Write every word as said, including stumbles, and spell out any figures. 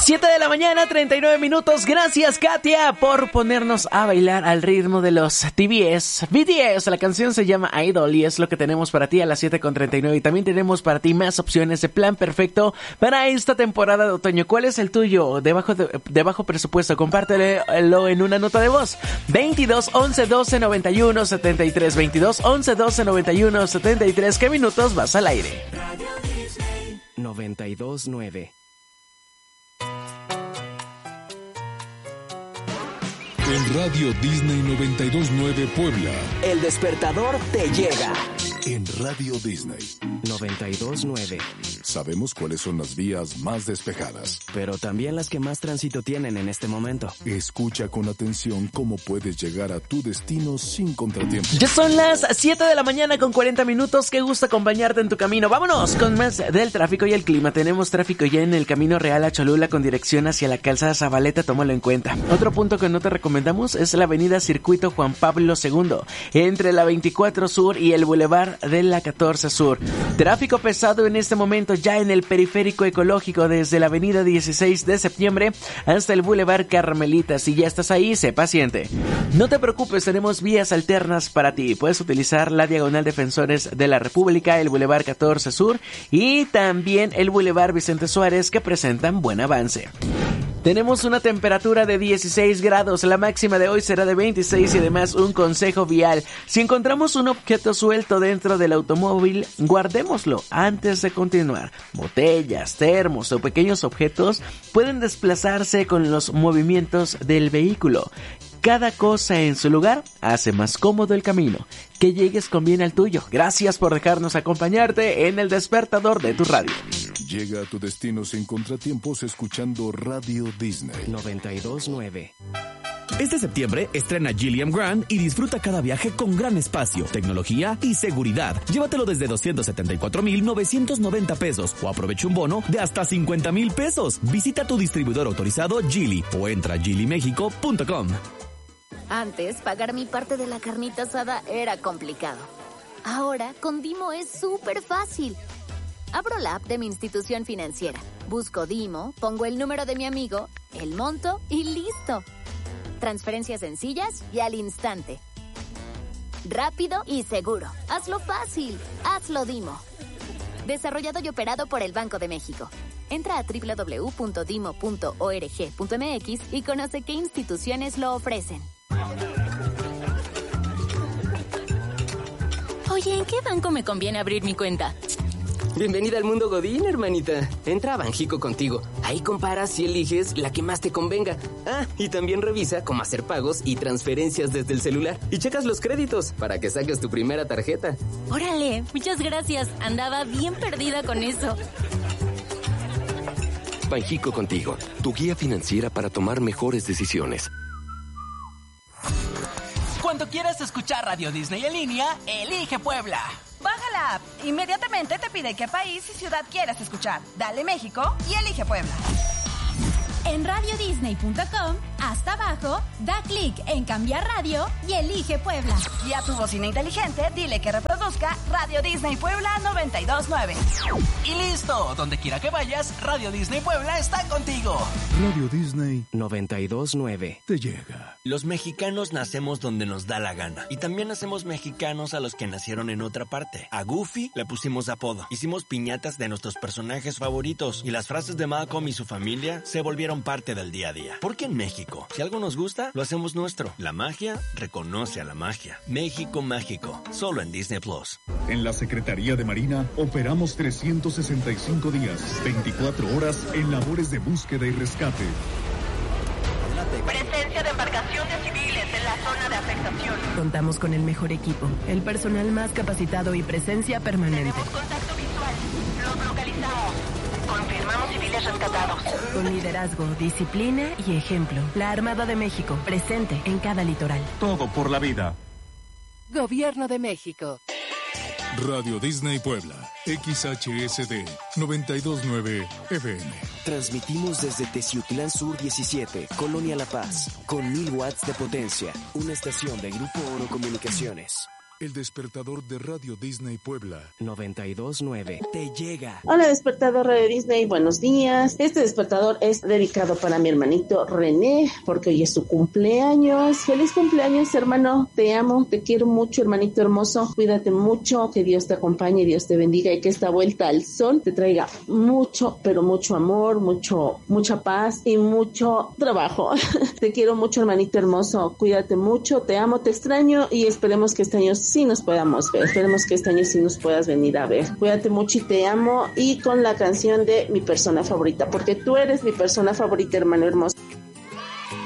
siete de la mañana, treinta y nueve minutos. Gracias, Katia, por ponernos a bailar al ritmo de los T V S. B T S, la canción se llama Idol y es lo que tenemos para ti a las siete con treinta y nueve. Y también tenemos para ti más opciones de plan perfecto para esta temporada de otoño. ¿Cuál es el tuyo? De bajo, de, de bajo presupuesto. Compártelo en una nota de voz. veintidós, once, doce, noventa y uno, setenta y tres. veintidós, once, doce, noventa y uno, setenta y tres. ¿Qué minutos vas al aire? noventa y dos nueve. En Radio Disney noventa y dos nueve Puebla, El despertador te llega. En Radio Disney noventa y dos nueve. sabemos cuáles son las vías más despejadas, pero también las que más tránsito tienen en este momento. Escucha con atención cómo puedes llegar a tu destino sin contratiempos. Ya son las siete de la mañana con cuarenta minutos. Qué gusto acompañarte en tu camino. Vámonos con más del tráfico y el clima. Tenemos tráfico ya en el Camino Real a Cholula con dirección hacia la calzada Zabaleta, tómalo en cuenta. Otro punto que no te recomendamos es la avenida Circuito Juan Pablo segundo, entre la veinticuatro Sur y el Boulevard de la catorce Sur. Tráfico pesado en este momento ya en el periférico ecológico desde la avenida dieciséis de septiembre hasta el Boulevard Carmelita. Si ya estás ahí, sé paciente. No te preocupes, tenemos vías alternas para ti. Puedes utilizar la Diagonal Defensores de la República, el Boulevard catorce Sur y también el Boulevard Vicente Suárez, que presentan buen avance. Tenemos una temperatura de dieciséis grados, la máxima de hoy será de veintiséis y además un consejo vial. Si encontramos un objeto suelto dentro del automóvil, guardémoslo antes de continuar. Botellas, termos o pequeños objetos pueden desplazarse con los movimientos del vehículo. Cada cosa en su lugar hace más cómodo el camino. Que llegues con bien al tuyo. Gracias por dejarnos acompañarte en el despertador de tu radio. Llega a tu destino sin contratiempos escuchando Radio Disney noventa y dos nueve. Este septiembre estrena Gilliam Grand y disfruta cada viaje con gran espacio, tecnología y seguridad. Llévatelo desde doscientos setenta y cuatro mil novecientos noventa pesos o aprovecha un bono de hasta cincuenta mil pesos. Visita tu distribuidor autorizado Geely o entra a geely mexico punto com. Antes, pagar mi parte de la carnita asada era complicado. Ahora, con Dimo es súper fácil. Abro la app de mi institución financiera, busco Dimo, pongo el número de mi amigo, el monto y listo. Transferencias sencillas y al instante. Rápido y seguro. Hazlo fácil. Hazlo Dimo. Desarrollado y operado por el Banco de México. Entra a doble u doble u doble u punto dimo punto org punto m x y conoce qué instituciones lo ofrecen. Oye, ¿en qué banco me conviene abrir mi cuenta? Bienvenida al mundo Godín, hermanita. Entra a Banjico Contigo. Ahí comparas y eliges la que más te convenga. Ah, y también revisa cómo hacer pagos y transferencias desde el celular. Y checas los créditos para que saques tu primera tarjeta. Órale, muchas gracias. Andaba bien perdida con eso. Banjico Contigo, tu guía financiera para tomar mejores decisiones. Cuando quieras escuchar Radio Disney en línea, elige Puebla. Baja la app. Inmediatamente te pide qué país y ciudad quieras escuchar. Dale México y elige Puebla. En radio disney punto com, hasta abajo, da clic en cambiar radio y elige Puebla. Y a tu bocina inteligente, dile que reproduzca Radio Disney Puebla noventa y dos nueve. Y listo, donde quiera que vayas, Radio Disney Puebla está contigo. Radio Disney noventa y dos nueve. te llega. Los mexicanos nacemos donde nos da la gana. Y también hacemos mexicanos a los que nacieron en otra parte. A Goofy le pusimos apodo. Hicimos piñatas de nuestros personajes favoritos. Y las frases de Malcolm y su familia se volvieron parte del día a día. Porque en México, si algo nos gusta, lo hacemos nuestro. La magia reconoce a la magia. México mágico, solo en Disney Plus. En la Secretaría de Marina operamos trescientos sesenta y cinco días, veinticuatro horas en labores de búsqueda y rescate. Presencia de embarcaciones civiles en la zona de afectación. Contamos con el mejor equipo, el personal más capacitado y presencia permanente. Tenemos contacto visual. Los localizamos. Confirmamos civiles rescatados. Con liderazgo, disciplina y ejemplo. La Armada de México, presente en cada litoral. Todo por la vida. Gobierno de México. Radio Disney Puebla, X H S D noventa y dos nueve F M. Transmitimos desde Teciutlán Sur diecisiete, Colonia La Paz, con mil watts de potencia. Una estación de Grupo Oro Comunicaciones. El despertador de Radio Disney Puebla noventa y dos nueve te llega. Hola, despertador de Disney, buenos días. Este despertador es dedicado para mi hermanito René, porque hoy es su cumpleaños. Feliz cumpleaños, hermano. Te amo, te quiero mucho, hermanito hermoso. Cuídate mucho, que Dios te acompañe, Dios te bendiga y que esta vuelta al sol te traiga mucho, pero mucho amor, mucho, mucha paz y mucho trabajo. Te quiero mucho, hermanito hermoso. Cuídate mucho, te amo, te extraño y esperemos que este año sí nos podamos ver. Esperemos que este año sí nos puedas venir a ver. Cuídate mucho y te amo. Y con la canción de mi persona favorita, porque tú eres mi persona favorita, hermano hermoso.